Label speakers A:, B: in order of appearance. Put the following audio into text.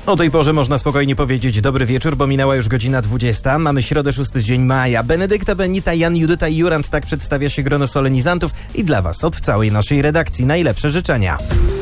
A: O tej porze można spokojnie powiedzieć dobry wieczór, bo minęła już godzina 20. Mamy środę, 6 dzień maja. Benedykta, Benita, Jan, Judyta i Jurand. Tak przedstawia się grono solenizantów i dla Was od całej naszej redakcji najlepsze życzenia.